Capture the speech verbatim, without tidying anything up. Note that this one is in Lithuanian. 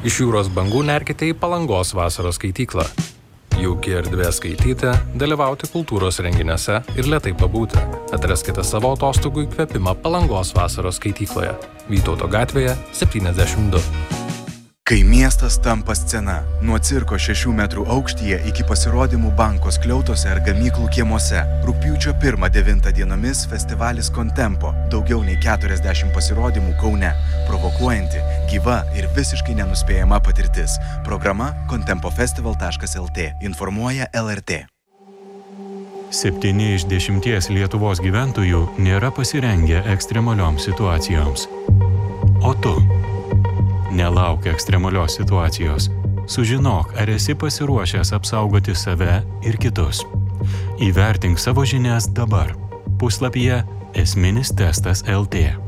Iš jūros bangų nerkite į Palangos vasaros skaityklą. Jauki erdvė skaityti, dalyvauti kultūros renginiuose ir lėtai pabūti. Atraskite savo atostogų įkvėpimą Palangos vasaros skaitykloje. Vytauto gatvėje septyniasdešimt du. Kai miestas tampa scena, nuo cirko šešių metrų aukštyje iki pasirodymų banko skliautose ar gamyklų kiemuose. Rugpjūčio pirmą devintą dienomis festivalis Contempo. Daugiau nei keturiasdešimt pasirodymų Kaune. Provokuojanti, gyva ir visiškai nenuspėjama patirtis. Programa contempofestival taškas el tė. Informuoja el er tė. Septyni iš dešimties Lietuvos gyventojų nėra pasirengę ekstremalioms situacijoms. O tu? Nelauk ekstremalios situacijos. Sužinok, ar esi pasiruošęs apsaugoti save ir kitus. Įvertink savo žinias dabar. Puslapyje esminis testas el tė.